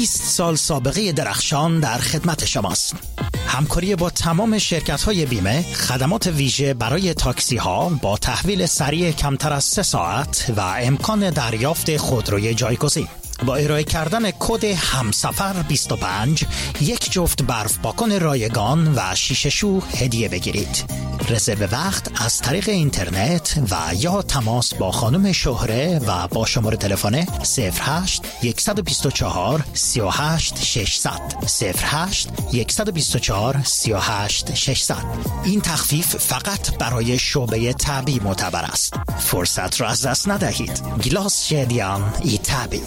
20 سال سابقه درخشان در خدمت شماست. همکاری با تمام شرکت‌های بیمه، خدمات ویژه برای تاکسی‌ها با تحویل سریع کمتر از 3 ساعت و امکان دریافت خودروی جایگزین. با ارائه کردن کد همسفر 25 یک جفت برف پاکن رایگان و شیشه شو هدیه بگیرید. رزرو وقت از طریق اینترنت و یا تماس با خانم شهره و با شماره تلفن 08 124 38 600 08 124 38 600. این تخفیف فقط برای شعبه طبی معتبر است. فرصت را از دست ندهید. گلاس شدیان ای طبی.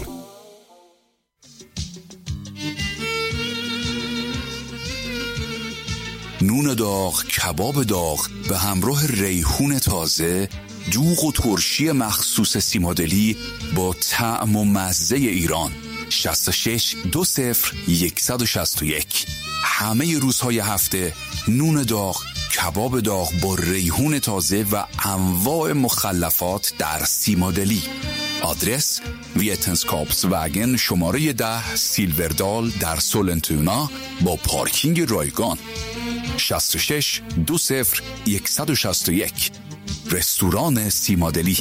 نون داغ، کباب داغ به همراه ریحون تازه، دوغ و ترشی مخصوص سیمادلی با طعم و مزه ایران. 66 20 161. همه روزهای هفته نون داغ، کباب داغ با ریحون تازه و انواع مخلفات در سیمادلی. آدرس ویتنسکاپس وگن شماره 10 سیلوردال در سولنتونا با پارکینگ رایگان. 66 20 161. رستوران سیمادلی.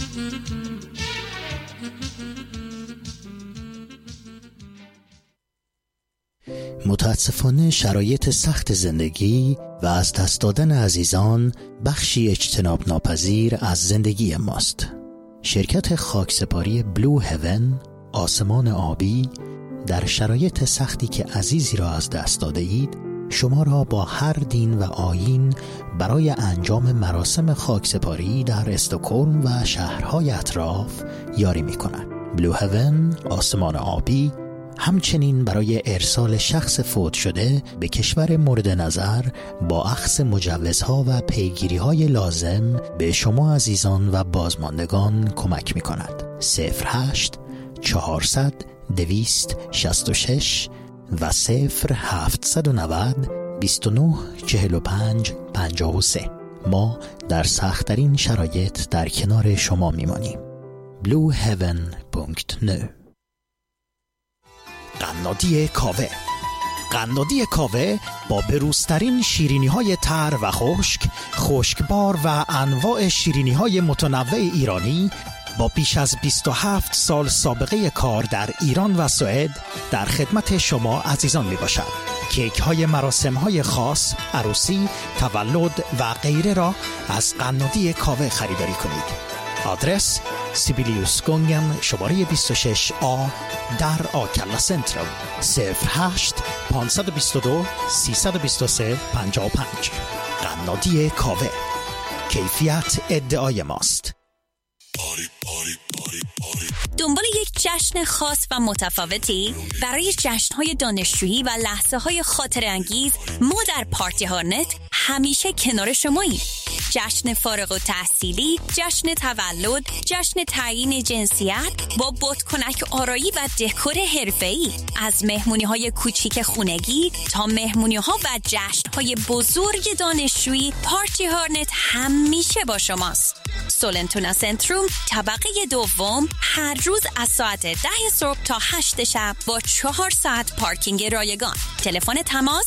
متاسفانه شرایط سخت زندگی و از دست دادن عزیزان بخشی اجتناب ناپذیر از زندگی ماست. شرکت خاکسپاری بلو هیون، آسمان آبی، در شرایط سختی که عزیزی را از دست داده اید شما را با هر دین و آیین برای انجام مراسم خاکسپاری در استکهلم و شهرهای اطراف یاری می کند. بلو هیون، آسمان آبی، همچنین برای ارسال شخص فوت شده به کشور مورد نظر با اخذ مجوزها و پیگیری‌های لازم به شما عزیزان و بازماندگان کمک می‌کند. 08 400 266 و 0790 29 45 53. ما در سخت‌ترین شرایط در کنار شما می‌مانیم. blueheaven.nu. قنادی کاوه. قنادی کاوه با بروزترین شیرینی‌های تر و خشکبار و انواع شیرینی‌های متنوع ایرانی با بیش از 27 سال سابقه کار در ایران و سوئد در خدمت شما عزیزان می باشد. کیک های مراسم های خاص، عروسی، تولد و غیره را از قنادی کاوه خریداری کنید. آدرس سیبیلیوس گونگن شماره 26A در آکلا سنترال. 08 522 323 55. قنادی کاوه. کیفیت ادعای ماست. دنبال یک جشن خاص و متفاوتی؟ برای جشن‌های دانشجویی و لحظه‌های خاطره‌انگیز ما در پارتی هارنت همیشه کنار شماییم. جشن فارغ التحصیلی، جشن تولد، جشن تعیین جنسیت با بادکنک آرایی و دکور حرفه‌ای، از مهمونی‌های کوچیک خونگی تا مهمونی‌ها و جشن‌های بزرگ دانشجویی، پارتی هارنت همیشه با شماست. سولنتونا سنتروم طبقه دوم، هر روز از ساعت 10 صبح تا 8 شب با 4 ساعت پارکینگ رایگان. تلفن تماس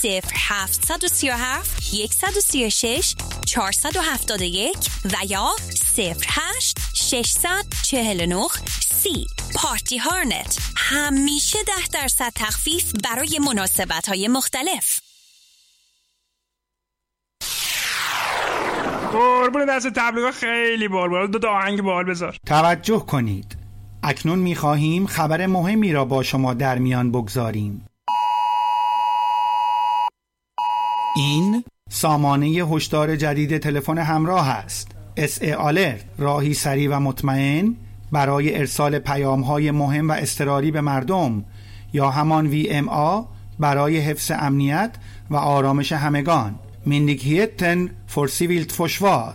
0737 136 471 و یا 08 649 30. پارتی هارنت همیشه 10% تخفیف برای مناسبت‌های مختلف. قربون دست تبلیغات خیلی بال دو آهنگ بال بذار. توجه کنید، اکنون می‌خواهیم خبر مهمی را با شما در میان بگذاریم. این سامانه هشدار جدید تلفن همراه است. SA آلرت، راهی سریع و مطمئن برای ارسال پیام‌های مهم و اضطراری به مردم، یا همان VMA برای حفظ امنیت و آرامش همگان. Myndigheten för civilt försvar.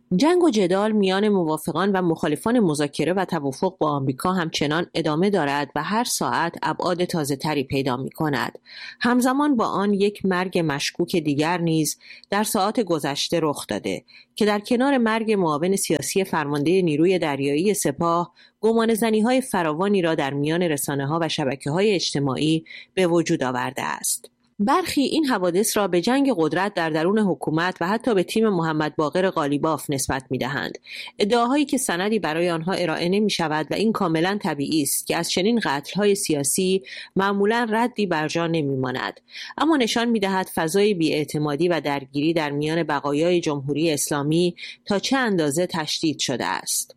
جنگ و جدال میان موافقان و مخالفان مذاکره و توافق با آمریکا همچنان ادامه دارد و هر ساعت ابعاد تازه‌تری پیدا می‌کند. همزمان با آن یک مرگ مشکوک دیگر نیز در ساعات گذشته رخ داده که در کنار مرگ معاون سیاسی فرمانده نیروی دریایی سپاه، گمانه‌زنی‌های فراوانی را در میان رسانه‌ها و شبکه‌های اجتماعی به وجود آورده است. برخی این حوادث را به جنگ قدرت در درون حکومت و حتی به تیم محمد باقر قالیباف نسبت می‌دهند. ادعاهایی که سندی برای آنها ارائه نمی‌شود و این کاملا طبیعی است که از چنین قتل‌های سیاسی معمولاً ردی بر جا نمی‌ماند، اما نشان می‌دهد فضای بی‌اعتمادی و درگیری در میان بقایای جمهوری اسلامی تا چه اندازه تشدید شده است.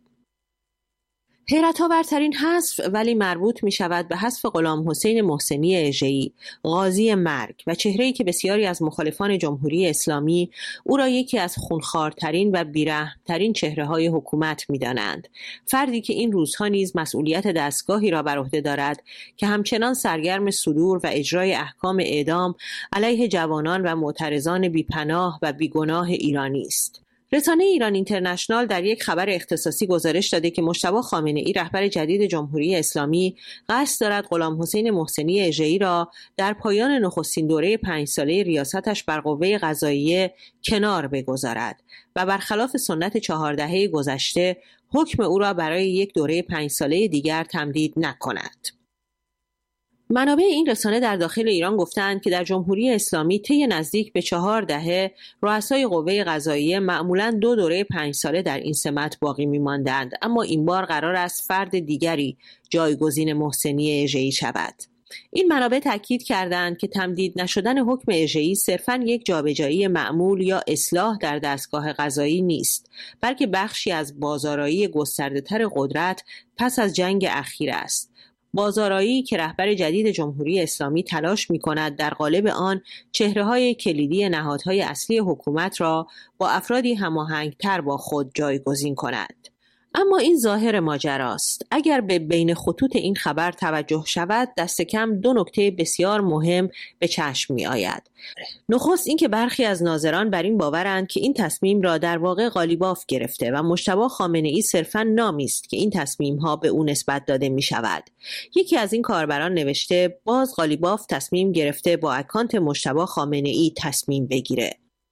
حیرت‌آورترین حذف ولی مربوط می شود به حذف غلام حسین محسنی اژه‌ای، غازی مرگ و چهره‌ای که بسیاری از مخالفان جمهوری اسلامی او را یکی از خونخوارترین و بی‌رحم‌ترین چهره‌های حکومت می‌دانند. فردی که این روزها نیز مسئولیت دستگاهی را بر عهده دارد که همچنان سرگرم صدور و اجرای احکام اعدام علیه جوانان و معترضان بی‌پناه و بیگناه ایرانی است. رسانه ایران اینترنشنال در یک خبر اختصاصی گزارش داده که مجتبی خامنه‌ای رهبر جدید جمهوری اسلامی قصد دارد غلام حسین محسنی اژه‌ای را در پایان نخستین دوره 5 ساله ریاستش بر قوه قضاییه کنار بگذارد و برخلاف سنت 4 دهه گذشته حکم او را برای یک دوره 5 ساله دیگر تمدید نکند. منابع این رسانه در داخل ایران گفتند که در جمهوری اسلامی طی نزدیک به 4 دهه رؤسای قوه قضاییه معمولاً 2 دوره 5 ساله در این سمت باقی می‌ماندند، اما این بار قرار است فرد دیگری جایگزین محسنی اژه‌ای شود. این منابع تاکید کردند که تمدید نشدن حکم اژه‌ای صرفاً یک جابجایی معمول یا اصلاح در دستگاه قضایی نیست، بلکه بخشی از بازآرایی گسترده‌تر قدرت پس از جنگ اخیر است. بازآرایی که رهبر جدید جمهوری اسلامی تلاش می‌کند در قالب آن چهره‌های کلیدی نهادهای اصلی حکومت را با افرادی هماهنگ‌تر با خود جایگزین کند. اما این ظاهر ماجراست. اگر به بین خطوط این خبر توجه شود، دست کم 2 نکته بسیار مهم به چشم می آید. نخست اینکه برخی از ناظران بر این باورند که این تصمیم را در واقع قالیباف گرفته و مجتبی خامنه‌ای صرفاً نامی است که این تصمیم‌ها به او نسبت داده می شود. یکی از این کاربران نوشته باز قالیباف تصمیم گرفته با اکانت مجتبی خامنه‌ای تصمیم بگیره.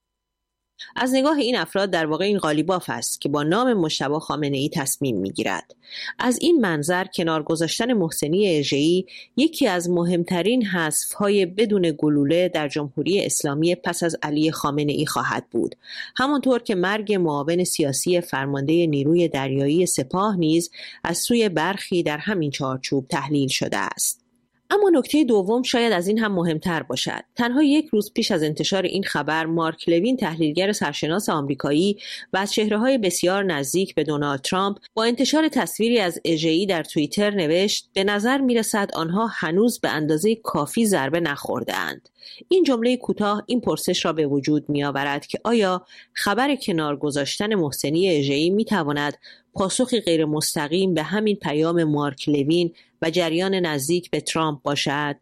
از نگاه این افراد در واقع این قالیباف است که با نام مجتبی خامنه‌ای تصمیم می‌گیرد. از این منظر کنار گذاشتن محسنی اژه‌ای یکی از مهمترین حذف‌های بدون گلوله در جمهوری اسلامی پس از علی خامنه‌ای خواهد بود، همانطور که مرگ معاون سیاسی فرمانده نیروی دریایی سپاه نیز از سوی برخی در همین چارچوب تحلیل شده است. اما نکته دوم شاید از این هم مهمتر باشد. تنها 1 روز پیش از انتشار این خبر، مارک لوین تحلیلگر سرشناس آمریکایی و از چهره‌های بسیار نزدیک به دونالد ترامپ با انتشار تصویری از اژه‌ای در توییتر نوشت به نظر می‌رسد آنها هنوز به اندازه کافی ضربه نخورده‌اند. این جمله کوتاه این پرسش را به وجود می‌آورد که آیا خبر کنار گذاشتن محسنی اژه‌ای می‌تواند پاسخی غیر مستقیم به همین پیام مارک لوین و جریان نزدیک به ترامپ باشد؟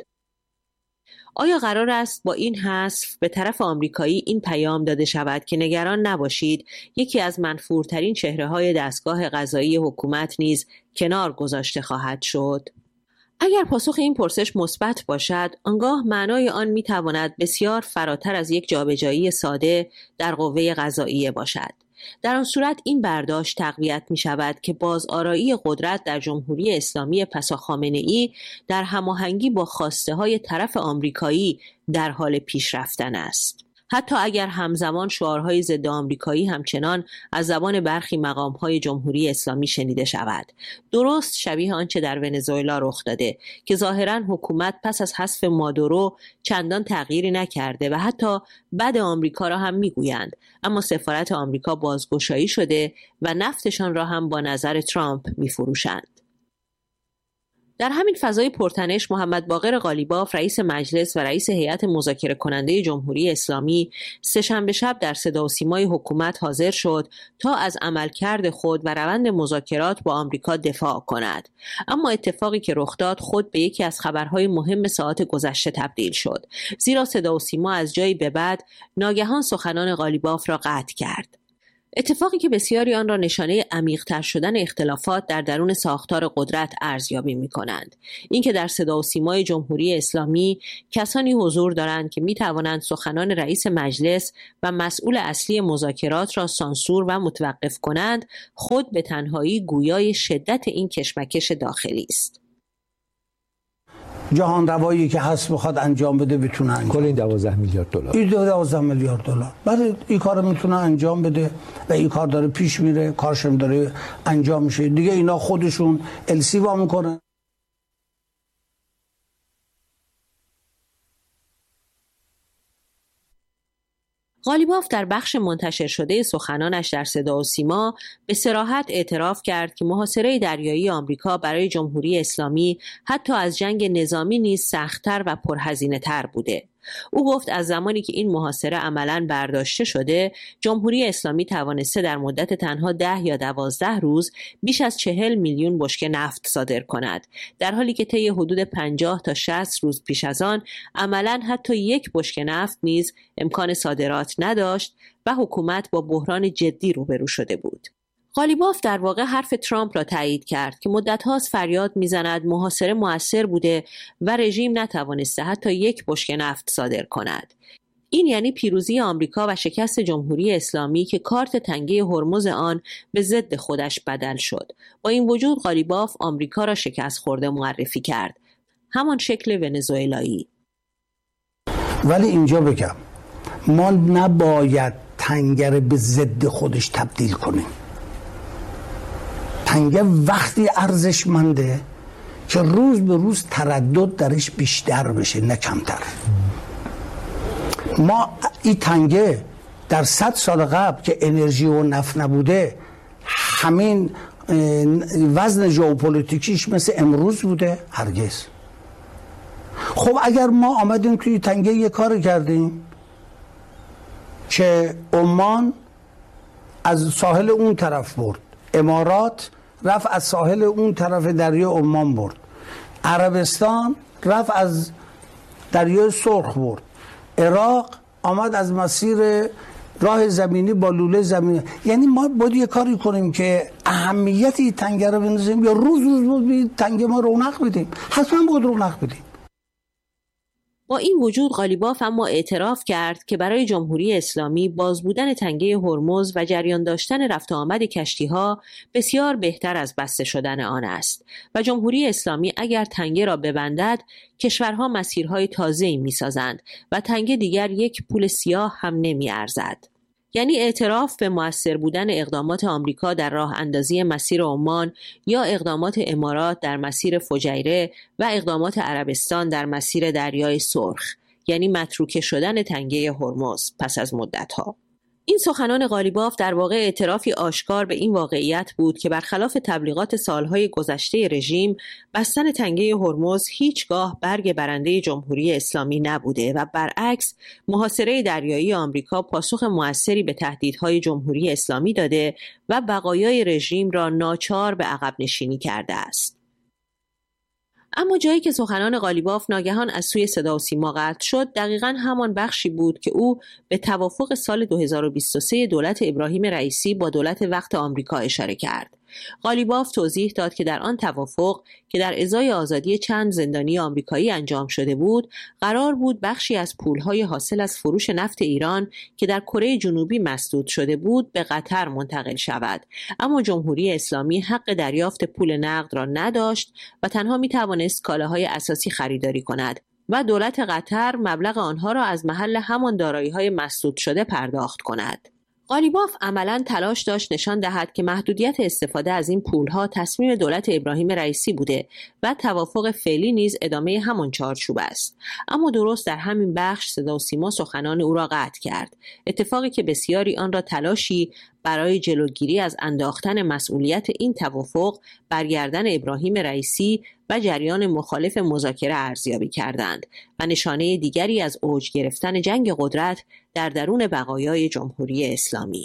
آیا قرار است با این حذف به طرف آمریکایی این پیام داده شود که نگران نباشید، یکی از منفورترین چهره‌های دستگاه قضایی حکومت نیز کنار گذاشته خواهد شد؟ اگر پاسخ این پرسش مثبت باشد، آنگاه معنای آن می‌تواند بسیار فراتر از یک جابجایی ساده در قوه قضاییه باشد. در آن صورت این برداشت تقویت می شود که بازآرایی قدرت در جمهوری اسلامی پس از خامنه‌ای در هماهنگی با خواسته های طرف آمریکایی در حال پیش رفتن است. حتی اگر همزمان شعارهای ضد آمریکایی همچنان از زبان برخی مقام‌های جمهوری اسلامی شنیده شود. درست شبیه آنچه در ونزوئلا رخ داده که ظاهراً حکومت پس از حذف مادورو چندان تغییری نکرده و حتی بد آمریکا را هم میگویند، اما سفارت آمریکا بازگشایی شده و نفتشان را هم با نظر ترامپ میفروشند. در همین فضای پرتنش، محمد باقر قالیباف رئیس مجلس و رئیس هیئت مذاکره کننده جمهوری اسلامی سه‌شنبه شب در صدا و سیمای حکومت حاضر شد تا از عملکرد خود و روند مذاکرات با آمریکا دفاع کند. اما اتفاقی که رخ داد خود به یکی از خبرهای مهم ساعات گذشته تبدیل شد، زیرا صدا و سیما از جایی به بعد ناگهان سخنان قالیباف را قطع کرد. اتفاقی که بسیاری آن را نشانه عمیق‌تر شدن اختلافات در درون ساختار قدرت ارزیابی می‌کنند. اینکه در صدا و سیمای جمهوری اسلامی کسانی حضور دارند که می‌توانند سخنان رئیس مجلس و مسئول اصلی مذاکرات را سانسور و متوقف کنند، خود به تنهایی گویای شدت این کشمکش داخلی است. جهان روایی که هست بخواد انجام بده بتونه انجام. کل این 12 میلیارد دلار. این 12 میلیارد دلار. بعد این کارو میتونه انجام بده و این کار داره پیش میره، کارشون داره انجام میشه. دیگه اینا خودشون السی وا میکنن. غالیباف در بخش منتشر شده سخنانش در صدا و سیما به صراحت اعتراف کرد که محاصره دریایی آمریکا برای جمهوری اسلامی حتی از جنگ نظامی نیز سخت‌تر و پرهزینه‌تر بوده. او گفت از زمانی که این محاصره عملاً برداشته شده، جمهوری اسلامی توانسته در مدت تنها 10 یا 12 روز بیش از 40 میلیون بشکه نفت صادر کند، در حالی که طی حدود 50 تا 60 روز پیش از آن عملاً حتی یک بشکه نفت نیز امکان صادرات نداشت و حکومت با بحران جدی روبرو شده بود. غالیباف در واقع حرف ترامپ را تایید کرد که مدت هاست فریاد میزند محاصره مؤثر بوده و رژیم نتوانسته حتی یک بشکه نفت صادر کند. این یعنی پیروزی آمریکا و شکست جمهوری اسلامی که کارت تنگه هرمز آن به ضد خودش بدل شد. با این وجود غالیباف آمریکا را شکست خورده معرفی کرد، همان شکل ونزوئلایی. ولی اینجا بگم ما نباید تنگه به ضد خودش تبدیل کنیم. تنگه وقتی ارزشمنده که روز به روز تردد درش بیشتر بشه نه کمتر. ما این تنگه در 100 سال قبل که انرژی و نفت نبوده همین وزن ژئوپلیتیکیش مثل امروز بوده؟ هرگز. خب اگر ما آمدیم توی تنگه یه کار کردیم که عمان از ساحل اون طرف برد، امارات رفت از ساحل اون طرف دریای عمان برد، عربستان رفت از دریای سرخ برد، عراق آمد از مسیر راه زمینی با لوله زمینی. یعنی ما باید یه کاری کنیم که اهمیتی تنگه رو بندازیم یا روز روز تنگه ما رونق بدیم. حتما باید رونق بدیم. با این وجود غالیباف اما اعتراف کرد که برای جمهوری اسلامی باز بودن تنگه هرمز و جریان داشتن رفت آمد کشتی‌ها بسیار بهتر از بسته شدن آن است و جمهوری اسلامی اگر تنگه را ببندد کشورها مسیرهای تازه‌ای می‌سازند و تنگه دیگر یک پول سیاه هم نمی‌ارزد. یعنی اعتراف به مؤثر بودن اقدامات آمریکا در راه اندازی مسیر عمان یا اقدامات امارات در مسیر فجیره و اقدامات عربستان در مسیر دریای سرخ، یعنی متروکه شدن تنگه هرمز پس از مدت‌ها. این سخنان غالیباف در واقع اعترافی آشکار به این واقعیت بود که برخلاف تبلیغات سالهای گذشته رژیم، بستن تنگه هرمز هیچگاه برگ برنده جمهوری اسلامی نبوده و برعکس محاصره دریایی آمریکا پاسخ مؤثری به تهدیدهای جمهوری اسلامی داده و بقایای رژیم را ناچار به عقب نشینی کرده است. اما جایی که سخنان غالیباف ناگهان از سوی صدا و سیما قطع شد، دقیقاً همان بخشی بود که او به توافق سال 2023 دولت ابراهیم رئیسی با دولت وقت آمریکا اشاره کرد. غالیباف توضیح داد که در آن توافق که در ازای آزادی چند زندانی آمریکایی انجام شده بود، قرار بود بخشی از پولهای حاصل از فروش نفت ایران که در کره جنوبی مسدود شده بود به قطر منتقل شود، اما جمهوری اسلامی حق دریافت پول نقد را نداشت و تنها می توانست کالاهای اساسی خریداری کند و دولت قطر مبلغ آنها را از محل همان دارایی‌های مسدود شده پرداخت کند. غالیباف عملاً تلاش داشت نشان دهد که محدودیت استفاده از این پولها تصمیم دولت ابراهیم رئیسی بوده و توافق فعلی نیز ادامه همان چارچوب است. اما درست در همین بخش صدا و سیما سخنان او را قطع کرد، اتفاقی که بسیاری آن را تلاشی برای جلوگیری از انداختن مسئولیت این توافق برگردن ابراهیم رئیسی و جریان مخالف مذاکره ارزیابی کردند و نشانه دیگری از اوج گرفتن جنگ قدرت در درون بقایای جمهوری اسلامی.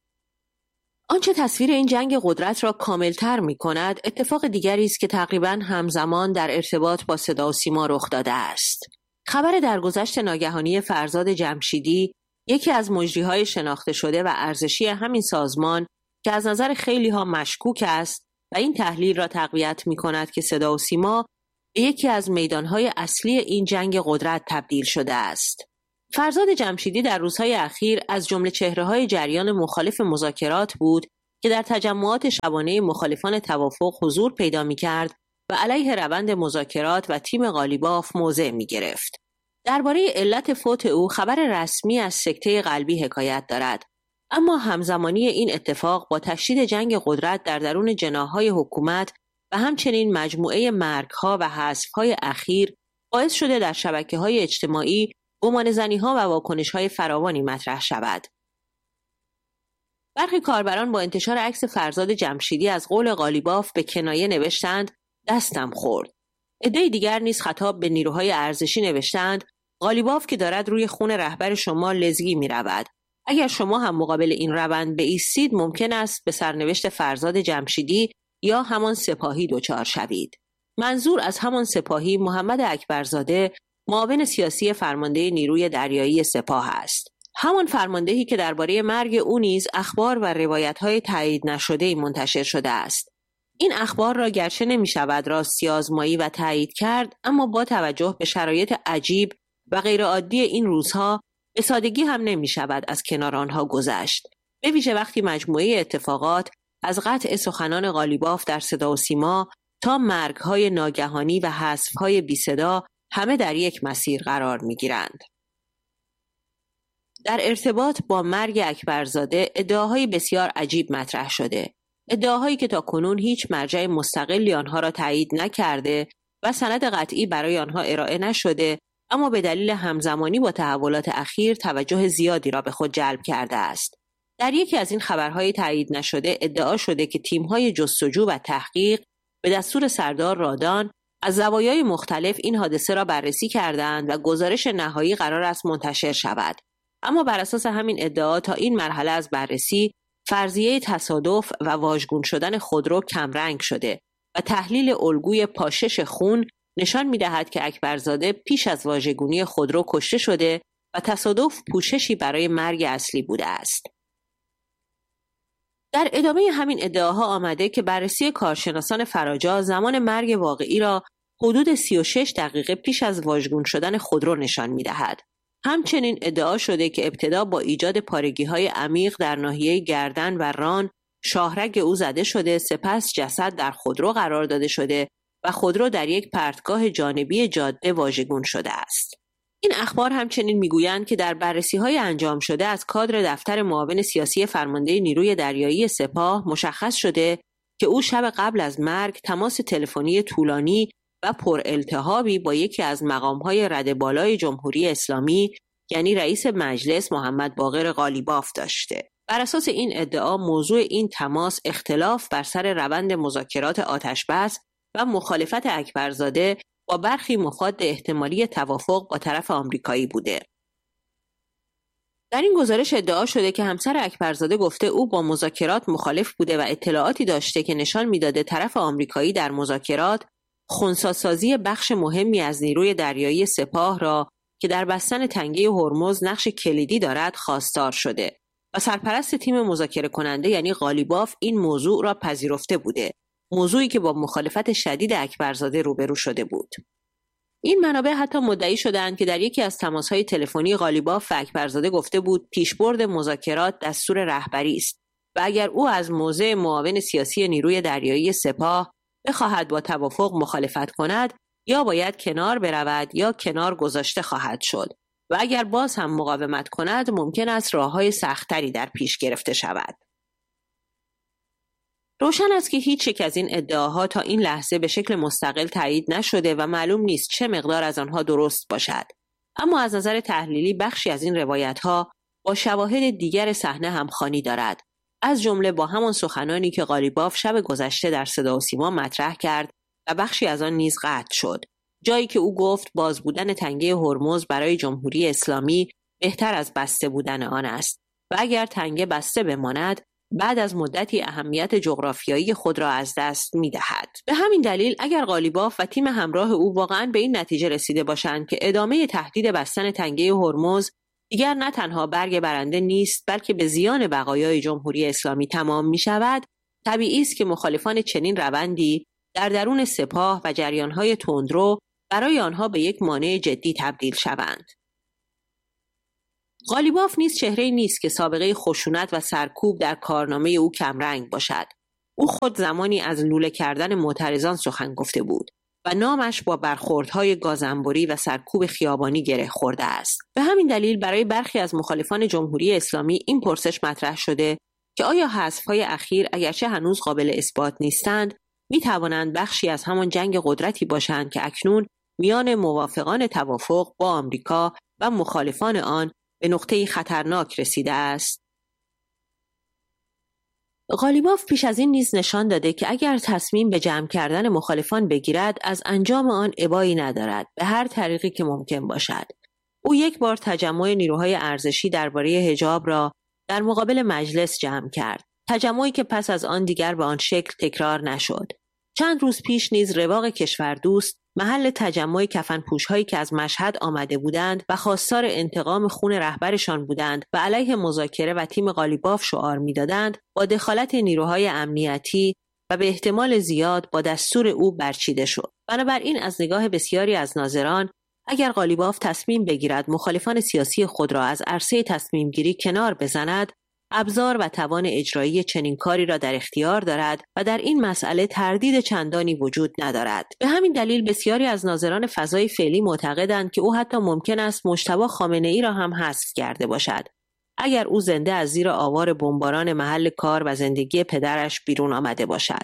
آنچه تصویر این جنگ قدرت را کاملتر می کند، اتفاق دیگری است که تقریباً همزمان در ارتباط با صدا و سیما رخ داده است. خبر درگذشت ناگهانی فرزاد جمشیدی یکی از مجریهای شناخته شده و ارزشی همین سازمان که از نظر خیلی ها مشکوک است و این تحلیل را تقویت می کند که صدا و سیما به یکی از میدانهای اصلی این جنگ قدرت تبدیل شده است. فرزاد جمشیدی در روزهای اخیر از جمله چهره‌های جریان مخالف مذاکرات بود که در تجمعات شبانه مخالفان توافق حضور پیدا می‌کرد و علیه روند مذاکرات و تیم قالیباف موضع می‌گرفت. درباره علت فوت او خبر رسمی از سکته قلبی حکایت دارد، اما همزمانی این اتفاق با تشدید جنگ قدرت در درون جناح‌های حکومت و همچنین مجموعه مرگ‌ها و حذف‌های اخیر باعث شده در شبکه‌های اجتماعی گمانه‌زنی‌ها و واکنش‌های فراوانی مطرح شود. برخی کاربران با انتشار عکس فرزاد جمشیدی از قول قالیباف به کنایه نوشتند دستم خورد. عده دیگر نیز خطاب به نیروهای ارزشی نوشتند قالیباف که دارد روی خون رهبر شما لزگی می‌رود. اگر شما هم مقابل این روند بایستید ممکن است به سرنوشت فرزاد جمشیدی یا همان سپاهی دچار شوید. منظور از همان سپاهی محمد اکبرزاده، معاون سیاسی فرمانده نیروی دریایی سپاه است. همان فرماندهی که درباره مرگ او نیز اخبار و روایت‌های تایید نشده‌ای منتشر شده است. این اخبار را گرچه نمی‌شود راستی آزمایی و تایید کرد، اما با توجه به شرایط عجیب و غیرعادی این روزها به سادگی هم نمی‌شود از کنار آنها گذشت. به ویژه وقتی مجموعه اتفاقات از قطع سخنان قالیباف در صدا و سیما تا مرگ‌های ناگهانی و حذف‌های بی‌صدا همه در یک مسیر قرار می‌گیرند. در ارتباط با مرگ اکبرزاده ادعاهای بسیار عجیب مطرح شده. ادعاهایی که تاکنون هیچ مرجع مستقلی آنها را تایید نکرده و سند قطعی برای آنها ارائه نشده، اما به دلیل همزمانی با تحولات اخیر توجه زیادی را به خود جلب کرده است. در یکی از این خبرهای تایید نشده ادعا شده که تیم‌های جستجو و تحقیق به دستور سردار رادان از زوایای مختلف این حادثه را بررسی کردند و گزارش نهایی قرار است منتشر شود. اما بر اساس همین ادعا تا این مرحله از بررسی فرضیه تصادف و واژگون شدن خودرو کمرنگ شده و تحلیل الگوی پاشش خون نشان می‌دهد که اکبرزاده پیش از واژگونی خودرو کشته شده و تصادف پوششی برای مرگ اصلی بوده است. در ادامه همین ادعاها آمده که بررسی کارشناسان فراجا زمان مرگ واقعی را حدود 36 دقیقه پیش از واژگون شدن خودرو نشان می‌دهد. همچنین ادعا شده که ابتدا با ایجاد پارگی‌های عمیق در ناحیه گردن و ران شاهرگ او زده شده، سپس جسد در خودرو قرار داده شده و خودرو در یک پرتگاه جانبی جاده واژگون شده است. این اخبار همچنین میگویند که در بررسی‌های انجام شده از کادر دفتر معاون سیاسی فرمانده نیروی دریایی سپاه مشخص شده که او شب قبل از مرگ تماس تلفنی طولانی و پرالتهابی با یکی از مقام‌های رده بالای جمهوری اسلامی یعنی رئیس مجلس محمد باقر قالیباف داشته. بر اساس این ادعا موضوع این تماس اختلاف بر سر روند مذاکرات آتش‌بس و مخالفت اکبرزاده با برخی مفاد احتمالی توافق با طرف آمریکایی بوده. در این گزارش ادعا شده که همسر اکبرزاده گفته او با مذاکرات مخالف بوده و اطلاعاتی داشته که نشان می‌داده طرف آمریکایی در مذاکرات خنثی‌سازی بخش مهمی از نیروی دریایی سپاه را که در بستن تنگه هرمز نقش کلیدی دارد خواستار شده و سرپرست تیم مذاکره کننده یعنی قالیباف این موضوع را پذیرفته بوده، موضوعی که با مخالفت شدید اکبرزاده روبرو شده بود. این منابع حتی مدعی شدند که در یکی از تماس‌های تلفنی قالیباف و اکبرزاده گفته بود پیشبرد مذاکرات دستور رهبری است و اگر او از موضع معاون سیاسی نیروی دریایی سپاه بخواهد با توافق مخالفت کند یا باید کنار برود یا کنار گذاشته خواهد شد و اگر باز هم مقاومت کند ممکن است راه‌های سخت‌تری در پیش گرفته شود. روشن است که هیچ یک از این ادعاها تا این لحظه به شکل مستقل تایید نشده و معلوم نیست چه مقدار از آنها درست باشد. اما از نظر تحلیلی بخشی از این روایت‌ها با شواهد دیگر صحنه همخوانی دارد. از جمله با همان سخنانی که قالیباف شب گذشته در صدا و سیما مطرح کرد و بخشی از آن نیز قطع شد. جایی که او گفت باز بودن تنگه هرمز برای جمهوری اسلامی بهتر از بسته بودن آن است و اگر تنگه بسته بماند بعد از مدتی اهمیت جغرافیایی خود را از دست می‌دهد. به همین دلیل اگر قالیباف و تیم همراه او واقعاً به این نتیجه رسیده باشند که ادامه تهدید بستن تنگه هرمز دیگر نه تنها برگ برنده نیست بلکه به زیان بقایای جمهوری اسلامی تمام می شود، طبیعی است که مخالفان چنین روندی در درون سپاه و جریانهای تندرو برای آنها به یک مانع جدی تبدیل شوند. قالیباف نیز چهره‌ای نیست که سابقه خشونت و سرکوب در کارنامه او کمرنگ باشد. او خود زمانی از لوله کردن معترضان سخن گفته بود و نامش با برخوردهای گازنبری و سرکوب خیابانی گره خورده است. به همین دلیل برای برخی از مخالفان جمهوری اسلامی این پرسش مطرح شده که آیا حذف‌های اخیر اگرچه هنوز قابل اثبات نیستند، می‌توانند بخشی از همان جنگ قدرتی باشند که اکنون میان موافقان توافق با آمریکا و مخالفان آن به نقطه‌ای خطرناک رسیده است. قالیباف پیش از این نیز نشان داده که اگر تصمیم به جمع کردن مخالفان بگیرد، از انجام آن ابایی ندارد، به هر طریقی که ممکن باشد. او یک بار تجمع نیروهای ارزشی درباره حجاب را در مقابل مجلس جمع کرد. تجمعی که پس از آن دیگر به آن شکل تکرار نشد. چند روز پیش نیز رواق کشوردوست محل تجمع کفنپوش‌هایی که از مشهد آمده بودند و خواستار انتقام خون رهبرشان بودند و علیه مذاکره و تیم قالیباف شعار می‌دادند، با دخالت نیروهای امنیتی و به احتمال زیاد با دستور او برچیده شد. بنابراین از نگاه بسیاری از ناظران، اگر قالیباف تصمیم بگیرد مخالفان سیاسی خود را از عرصه تصمیم گیری کنار بزند، ابزار و توان اجرایی چنین کاری را در اختیار دارد و در این مسئله تردید چندانی وجود ندارد. به همین دلیل بسیاری از ناظران فضای فعلی معتقدند که او حتی ممکن است مجتبی خامنه‌ای را هم حذف کرده باشد اگر او زنده از زیر آوار بمباران محل کار و زندگی پدرش بیرون آمده باشد.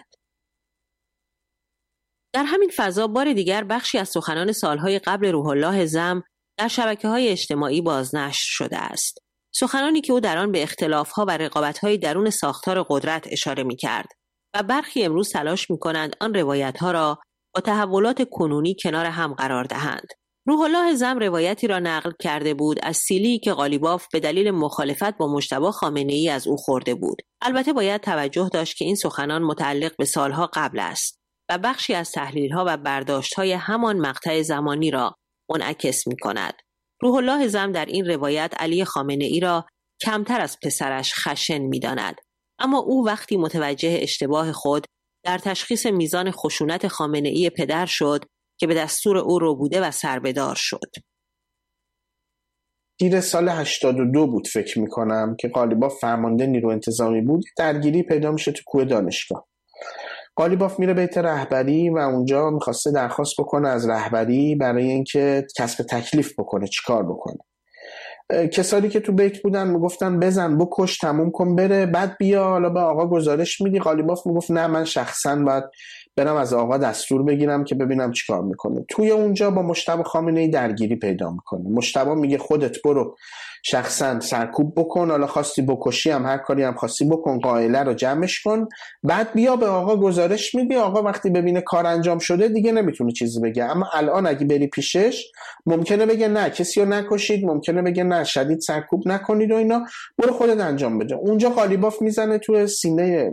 در همین فضا بار دیگر بخشی از سخنان سالهای قبل روح الله زم در شبکه‌های اجتماعی بازنشر شده است. سخنانی که او در آن به اختلاف‌ها و رقابت‌های درون ساختار قدرت اشاره می‌کرد و برخی امروز تلاش می‌کنند آن روایت‌ها را با تحولات کنونی کنار هم قرار دهند. روح الله زم روایتی را نقل کرده بود از سیلی که قالیباف به دلیل مخالفت با مجتبی خامنه‌ای از او خورده بود. البته باید توجه داشت که این سخنان متعلق به سالها قبل است و بخشی از تحلیل‌ها و برداشت‌های همان مقطع زمانی را منعکس می‌کند. روح الله زم در این روایت علی خامنه‌ای را کمتر از پسرش خشن می‌داند، اما او وقتی متوجه اشتباه خود در تشخیص میزان خشونت خامنه‌ای پدر شد که به دستور او ربوده و سربدار شد. گیر سال 82 بود فکر می‌کنم که قالیباف فرمانده نیرو انتظامی بود. درگیری پیدا میشه تو کوه دانشگاه. قالیباف میره بیت رهبری و اونجا میخواسته درخواست بکنه از رهبری برای اینکه کسب تکلیف بکنه، چیکار بکنه. کسانی که تو بیت بودن میگفتن بزن بکش تموم کن بره، بعد بیا حالا به آقا گزارش میدی. قالیباف میگفت نه، من شخصا باید برم از آقا دستور بگیرم که ببینم چیکار میکنه. توی اونجا با مجتبی خامنه‌ای درگیری پیدا میکنه. مجتبی میگه خودت برو شخصا سرکوب بکن، حالا خواستی بکشی هم هر کاری هم خواستی بکن، قائله رو جمعش کن، بعد بیا به آقا گزارش میدی. آقا وقتی ببینه کار انجام شده دیگه نمیتونه چیزی بگه، اما الان اگه بری پیشش ممکنه بگه نه کسی رو نکشید، ممکنه بگه نه شدید سرکوب نکنید و اینا، برو خودت انجام بده. اونجا قالیباف میزنه تو سینه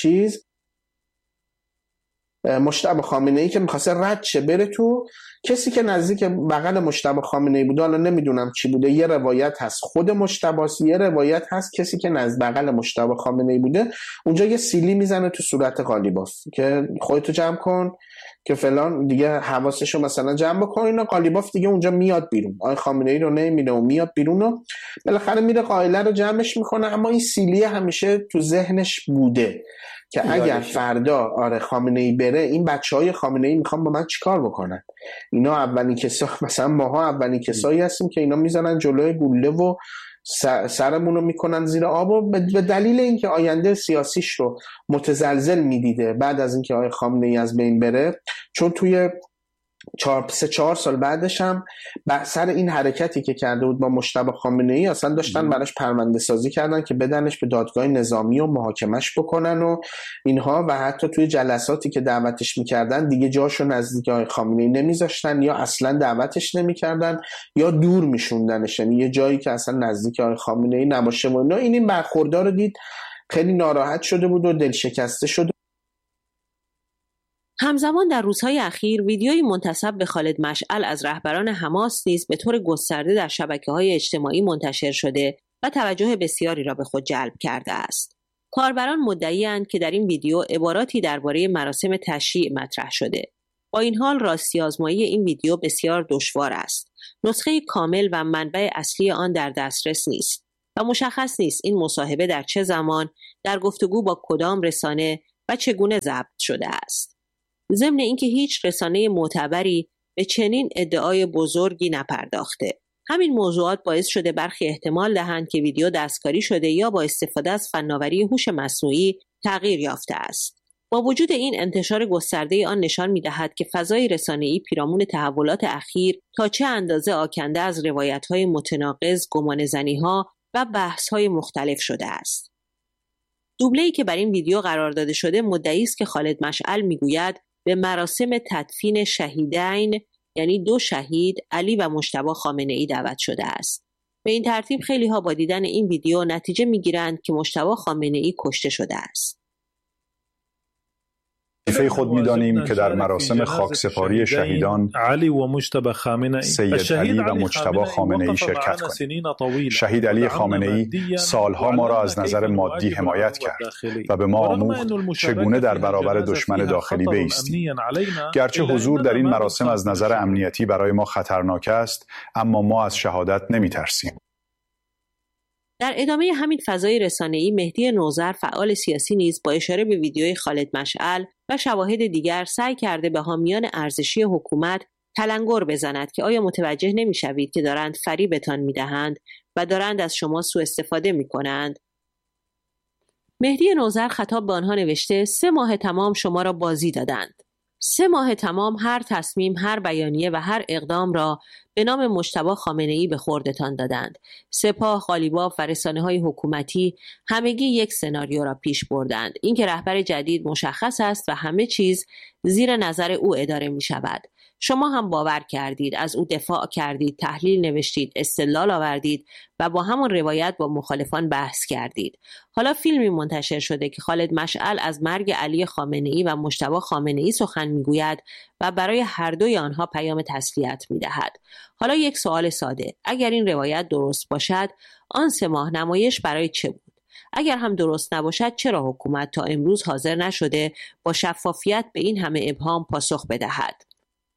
مجتبی خامنه‌ای که می‌خواسته رد شه بره تو. کسی که نزدیک بغل مجتبی خامنه‌ای بوده، حالا نمیدونم کی بوده، یه روایت هست خود مجتبی، یه روایت هست کسی که نزد بغل مجتبی خامنه‌ای بوده اونجا یه سیلی میزنه تو صورت قالیباف که خودتو جمع کن که فلان، دیگه حواسشو مثلا جمع بکن اینا. قالیباف دیگه اونجا میاد بیرون، آقای خامنه‌ای رو نمیبینه و میاد بیرون و بالاخره میره قائله رو جمعش میکنه. اما این سیلی همیشه تو ذهنش بوده که اگر فردا خامنه‌ای بره، این بچهای خامنه‌ای میخوان با من چیکار بکنن. اینا اولین کسا، مثلا ماها اولین کسایی هستیم که اینا میزنن جلوی گوله و سرمون رو میکنن زیر آب، و به دلیل اینکه آینده سیاسیش رو متزلزل میدیده بعد از اینکه آقای خامنه‌ای از بین بره. چون توی 4 سال بعدش هم سر این حرکتی که کرده بود با مجتبی خامنه‌ای اصلا داشتن براش پرونده سازی کردن که بدنش به دادگاه نظامی و محاکمش بکنن و اینها، و حتی توی جلساتی که دعوتش میکردن دیگه جاشو نزدیک آقای خامنه‌ای نمیذاشتن، یا اصلا دعوتش نمیکردن یا دور میشوندنش، یعنی یه جایی که اصلا نزدیک آقای خامنه‌ای نباشه و اینا. این برخوردار رو دید، خیلی ناراحت شده بود و دل شکسته شده. همزمان در روزهای اخیر ویدیوی منتسب به خالد مشعل از رهبران حماس نیز به طور گسترده در شبکه‌های اجتماعی منتشر شده و توجه بسیاری را به خود جلب کرده است. کاربران مدعی‌اند که در این ویدیو عباراتی درباره مراسم تشییع مطرح شده. با این حال راستی آزمایی این ویدیو بسیار دشوار است. نسخه کامل و منبع اصلی آن در دسترس نیست و مشخص نیست این مصاحبه در چه زمان در گفتگو با کدام رسانه و چگونه ضبط شده است. ضمن اینکه هیچ رسانه معتبری به چنین ادعای بزرگی نپرداخته. همین موضوعات باعث شده برخی احتمال دهند که ویدیو دستکاری شده یا با استفاده از فناوری هوش مصنوعی تغییر یافته است. با وجود این انتشار گسترده آن نشان می‌دهد که فضای رسانه‌ای پیرامون تحولات اخیر تا چه اندازه آکنده از روایت‌های متناقض، گمانه‌زنی‌ها و بحث‌های مختلف شده است. دوبله‌ای که بر این ویدیو قرار داده شده مدعی است که خالد مشعل می‌گوید به مراسم تدفین شهیدین، یعنی 2 شهید، علی و مجتبی خامنه‌ای دعوت شده است. به این ترتیب خیلی‌ها با دیدن این ویدیو نتیجه می‌گیرند که مجتبی خامنه‌ای کشته شده است. خود می‌دانیم که در مراسم خاکسپاری شهیدان علی و مجتبی خامنه‌ای سید علی و مجتبی خامنه‌ای شرکت کنیم. شهید علی خامنه‌ای سالها ما را از نظر مادی حمایت کرد و به ما آموخت چگونه در برابر دشمن داخلی بایستیم. گرچه حضور در این مراسم از نظر امنیتی برای ما خطرناک است، اما ما از شهادت نمی‌ترسیم. در ادامه همین فضای رسانه‌ای مهدی نوذر فعال سیاسی نیز با اشاره به ویدیوی خالد مشعل و شواهد دیگر سعی کرده به حامیان ارزشی حکومت تلنگر بزند که آیا متوجه نمی‌شوید که دارند فریبتان می‌دهند و دارند از شما سوء استفاده می‌کنند. مهدی نوذر خطاب به آنها نوشته 3 ماه تمام شما را بازی دادند. 3 ماه تمام هر تصمیم، هر بیانیه و هر اقدام را به نام مجتبی خامنه‌ای به خوردتان دادند. سپاه، قالیباف و رسانه‌های حکومتی همگی یک سناریو را پیش بردند. اینکه رهبر جدید مشخص است و همه چیز زیر نظر او اداره می شود. شما هم باور کردید، از او دفاع کردید، تحلیل نوشتید، استدلال آوردید و با همون روایت با مخالفان بحث کردید. حالا فیلمی منتشر شده که خالد مشعل از مرگ علی خامنه‌ای و مجتبی خامنه‌ای سخن میگوید و برای هر دوی آنها پیام تسلیت میدهد. حالا یک سوال ساده: اگر این روایت درست باشد، آن 3 ماه نمایش برای چه بود؟ اگر هم درست نباشد، چرا حکومت تا امروز حاضر نشده با شفافیت به این همه ابهام پاسخ بدهد؟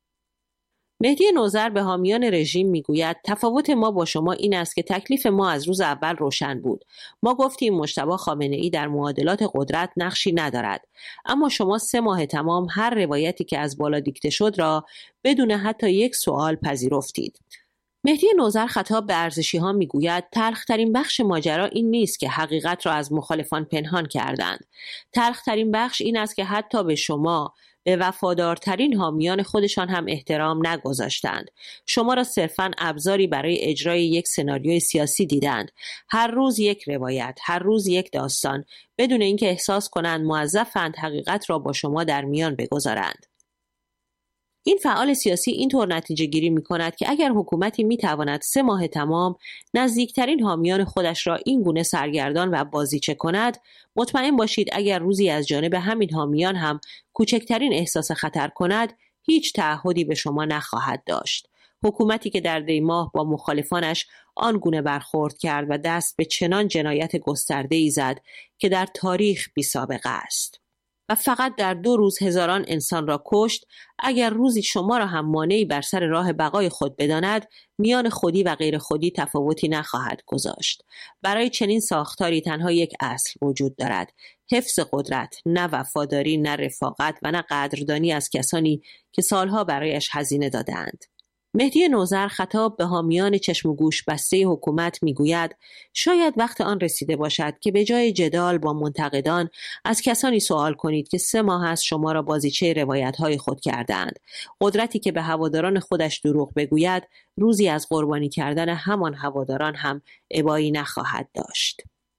مهدی نوذر به حامیان رژیم میگوید تفاوت ما با شما این است که تکلیف ما از روز اول روشن بود. ما گفتیم مجتبی خامنه‌ای در معادلات قدرت نقشی ندارد، اما شما 3 ماه تمام هر روایتی که از بالا دیکته شد را بدون حتی یک سوال پذیرفتید. مهدی نوذر خطاب به ارزشی‌ها میگوید تلخ‌ترین بخش ماجرا این نیست که حقیقت را از مخالفان پنهان کردند. تلخ‌ترین بخش این است که حتی به شما، به وفادارترین حامیان خودشان هم احترام نگذاشتند. شما را صرفاً ابزاری برای اجرای یک سناریوی سیاسی دیدند. هر روز یک روایت، هر روز یک داستان، بدون اینکه احساس کنند موظفند حقیقت را با شما در میان بگذارند. این فعال سیاسی اینطور نتیجه گیری می کند که اگر حکومتی می تواند 3 ماه تمام نزدیکترین حامیان خودش را این گونه سرگردان و بازیچه کند، مطمئن باشید اگر روزی از جانب همین حامیان هم کوچکترین احساس خطر کند، هیچ تعهدی به شما نخواهد داشت. حکومتی که در دی ماه با مخالفانش آن گونه برخورد کرد و دست به چنان جنایت گسترده‌ای زد که در تاریخ بی سابقه است و فقط در 2 روز هزاران انسان را کشت، اگر روزی شما را هم مانعی بر سر راه بقای خود بداند، میان خودی و غیر خودی تفاوتی نخواهد گذاشت. برای چنین ساختاری تنها یک اصل وجود دارد: حفظ قدرت، نه وفاداری، نه رفاقت و نه قدردانی از کسانی که سالها برایش هزینه دادند. مهدی نوذر خطاب به حامیان چشم و گوش بسته حکومت میگوید شاید وقت آن رسیده باشد که به جای جدال با منتقدان از کسانی سوال کنید که 3 ماه است شما را بازیچه روایت‌های خود کردند. قدرتی که به هواداران خودش دروغ بگوید، روزی از قربانی کردن همان هواداران هم ابایی نخواهد داشت.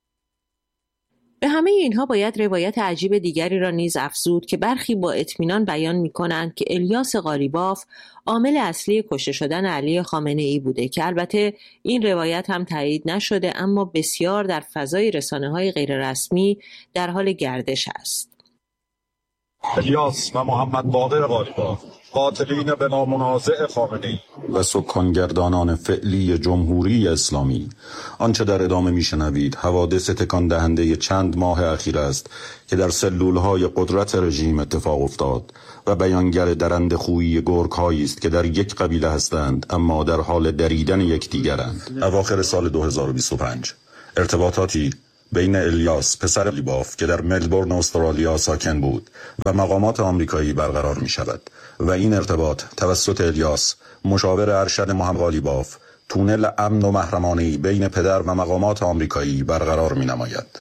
به همه اینها باید روایت عجیب دیگری را نیز افزود که برخی با اطمینان بیان می‌کنند که الیاس قالیباف عامل اصلی کشته شدن علی خامنه‌ای بوده که البته این روایت هم تایید نشده، اما بسیار در فضای رسانه‌های غیررسمی در حال گردش است. الیاس و محمد باقر قالیباف، قاتلین به نامنازع خامنه‌ای و سکانگردانان فعلی جمهوری اسلامی. آنچه در ادامه میشنوید حوادث تکان دهنده چند ماه اخیر است که در سلولهای قدرت رژیم اتفاق افتاد و بیانگر درنده خویی گرگ‌هایی است که در یک قبیله هستند اما در حال دریدن یکدیگرند. اواخر سال 2025 ارتباطاتی بین الیاس پسر قالیباف که در ملبورن استرالیا ساکن بود و مقامات آمریکایی برقرار می شود و این ارتباط توسط الیاس مشاور ارشد محمد قالیباف تونل امن و محرمانه‌ای بین پدر و مقامات آمریکایی برقرار می نماید.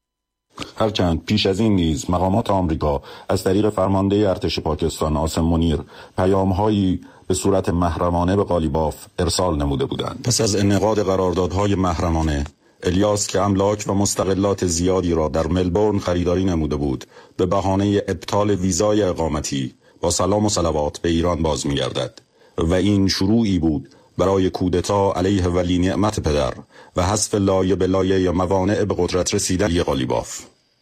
هرچند پیش از این نیز مقامات آمریکا از طریق فرمانده ارتش پاکستان عاصم منیر پیام‌هایی به صورت محرمانه به قالیباف ارسال نموده بودند. پس از انعقاد قراردادهای محرمانه، الیاس که املاک و مستقلات زیادی را در ملبورن خریداری نموده بود، به بهانه ابطال ویزای اقامتی با سلام و صلوات به ایران باز می‌گردد و این شروعی بود برای کودتا علیه ولی نعمت پدر و حذف لایه به لایه موانع به قدرت رسیدن قالیباف.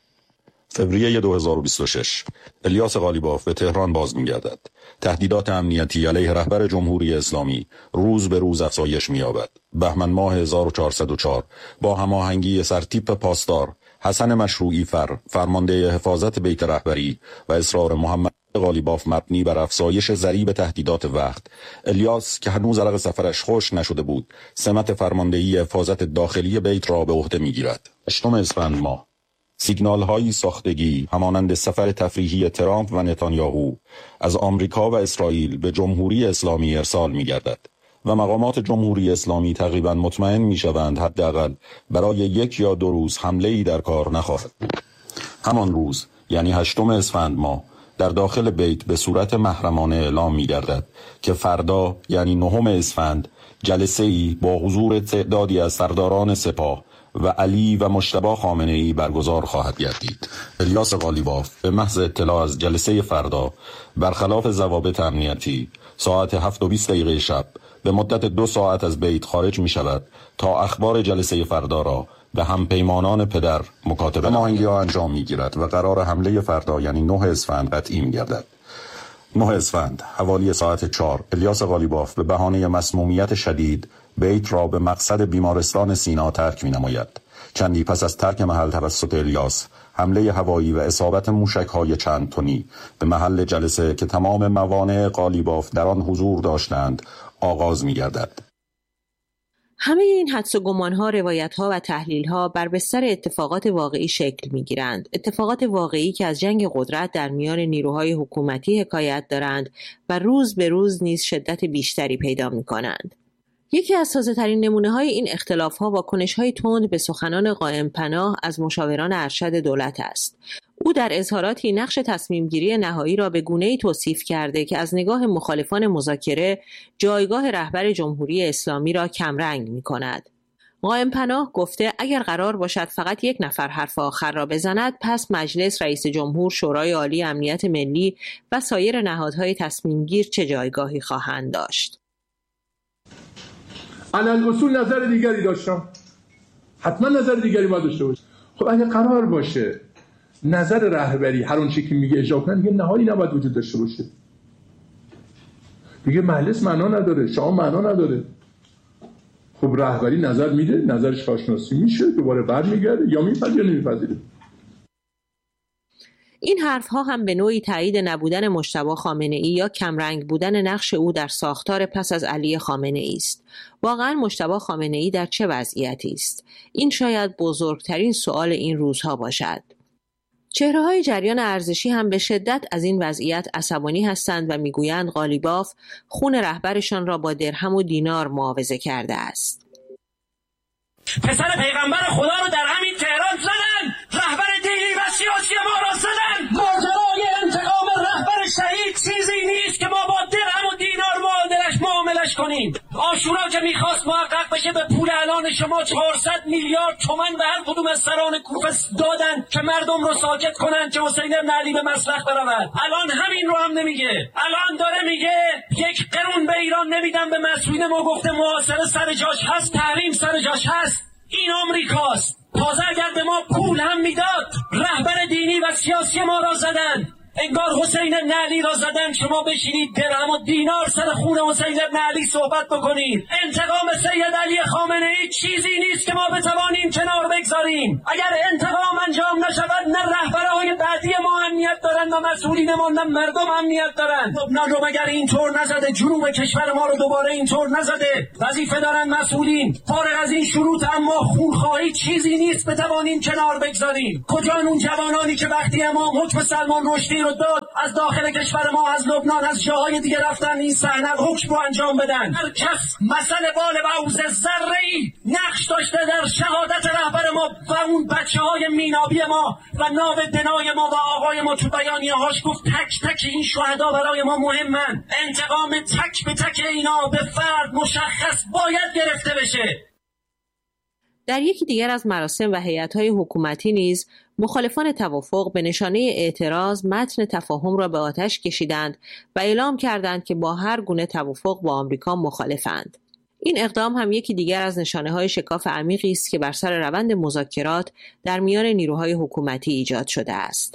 فوریه 2026 الیاس قالیباف به تهران باز می‌گردد. تهدیدات امنیتی علیه رهبر جمهوری اسلامی روز به روز افزایش می‌یابد. بهمن ماه 1404 با هماهنگی سرتیپ پاسدار حسن مشروعی فرمانده حفاظت بیت رهبری و اصرار محمد قالیباف مبنی بر افزایش ضریب تهدیدات وقت، الیاس که هنوز عرق سفرش خوش نشده بود سمت فرماندهی حفاظت داخلی بیت را به عهده می‌گیرد. 8 اسفند ماه سیگنال هایی ساختگی همانند سفر تفریحی ترامپ و نتانیاهو از آمریکا و اسرائیل به جمهوری اسلامی ارسال می گردد و مقامات جمهوری اسلامی تقریبا مطمئن می شوند حداقل برای 1 یا 2 روز حمله‌ای در کار نخواهد بود. همان روز یعنی 8 اسفند ماه در داخل بیت به صورت محرمانه اعلام می گردد که فردا یعنی 9 اسفند جلسه‌ای با حضور تعدادی از سرداران سپاه و علی و مجتبی خامنه‌ای برگزار خواهد گردید. الیاس قالیباف به محض اطلاع از جلسه فردا برخلاف ضوابط امنیتی ساعت 7:20 شب به مدت 2 ساعت از بیت خارج می شود تا اخبار جلسه فردا را به همپیمانان پدر مکاتبه هماهنگی‌ها انجام می گیرد و قرار حمله فردا یعنی 9 اسفند قطعی می گردد. 9 اسفند حوالی ساعت 4 الیاس قالیباف به بهانه مسمومیت شدید بیت را به مقصد بیمارستان سینا ترک می نماید. چندی پس از ترک محل توسط الیاس، حمله هوایی و اصابت موشک‌های چند تنی به محل جلسه که تمام موانع قالیباف در آن حضور داشتند آغاز می گردد. همه این حدس و گمان‌ها، روایت‌ها و تحلیل‌ها بر بستر اتفاقات واقعی شکل می‌گیرند. اتفاقات واقعی که از جنگ قدرت در میان نیروهای حکومتی حکایت دارند و روز به روز نیز شدت بیشتری پیدا می‌کنند. یکی از تازه‌ترین نمونه‌های این اختلاف‌ها واکنش‌های تند به سخنان قائم پناه از مشاوران ارشد دولت است. او در اظهاراتی نقش تصمیم‌گیری نهایی را به گونه‌ای توصیف کرده که از نگاه مخالفان مذاکره جایگاه رهبر جمهوری اسلامی را کمرنگ می‌کند. قائم پناه گفته اگر قرار باشد فقط 1 نفر حرف آخر را بزند، پس مجلس، رئیس جمهور، شورای عالی امنیت ملی و سایر نهادهای تصمیم‌گیر چه جایگاهی خواهند داشت؟ علال‌اصول نظر دیگری داشتم، حتما نظر دیگری باید داشته باشه. خب اگه قرار باشه نظر رهبری هر اون چیزی که میگه اجرا کنه، دیگه نهایی نباید وجود داشته باشه. دیگه مجلس معنا نداره، شما معنا نداره. خب رهبری نظر میده، نظرش کارشناسی میشه، دوباره برمیگرده یا میپذیره یا نمیپذیره. این حرفها هم به نوعی تایید نبودن مجتبی خامنه‌ای یا کمرنگ بودن نقش او در ساختار پس از علی خامنه‌ای است. واقعا مجتبی خامنه‌ای در چه وضعیتی است؟ این شاید بزرگترین سوال این روزها باشد. چهره‌های جریان ارزشی هم به شدت از این وضعیت عصبانی هستند و میگویند قالیباف خون رهبرشان را با درهم و دینار معاوضه کرده است. پسر پیغمبر خدا رو در همین تهران زدن، رهبر دینی و سیاسی ما را زدن. ماجرای انتقام رهبر شهید چیزی نیست که ما با درهم و دینار معاملش کنیم. عاشورا که میخواست محقق بشه به پول الان شما 400 میلیارد تومان به هر کدوم از سران کوفه دادن که مردم رو ساکت کنن که حسین بن علی به مسلخ برود. الان همین رو هم نمیگه. الان داره میگه 1 قرون به ایران نمیدم. به مسئولین ما گفته محاصره سر جاش هست، تحریم سر جاش هست. این آمریکاست. تازه اگر به ما پول هم میداد، رهبر دینی و سیاسی ما را زدن. انگار حسین ابن علی را زدن، شما بشینید درهم و دینار سر خون حسین ابن علی صحبت بکنید. انتقام سید علی خامنه ای چیزی نیست که ما بتوانیم کنار بگذاریم. اگر انتقام انجام نشود، نه رهبرهای بعدی ما امنیت دارن، نه مسئولین ما، نه مردم امنیت دارن. لبنان رو مگر اینطور نزده؟ جنوب کشور ما رو دوباره اینطور نزده؟ وظیفه دارن مسئولین. فارغ از این شروط اما خونخواهی چیزی نیست بتوانیم کنار بگذاریم. کجا اون جوانانی که وقتی امام حکم سلمان رشدی رو داد از داخل کشور ما، از لبنان، از جاهای دیگه رفتن این صحنه حکم رو انجام بدن؟ هر کس مسئله بال بعوض ذره‌ای نقش داشته در شهادت رهبر ما و اون بچه‌های مینابی ما و ناو دنای ما و آقای ما تو بیانیه‌هاش گفت تک تک این شهدا برای ما مهمن. انتقام تک به تک اینا به فرد مشخص باید گرفته بشه. در یکی دیگر از مراسم و هیئت‌های حکومتی نیز مخالفان توافق به نشانه اعتراض متن تفاهم را به آتش کشیدند و اعلام کردند که با هر گونه توافق با آمریکا مخالفند. این اقدام هم یکی دیگر از نشانه‌های شکاف عمیقی است که بر سر روند مذاکرات در میان نیروهای حکومتی ایجاد شده است.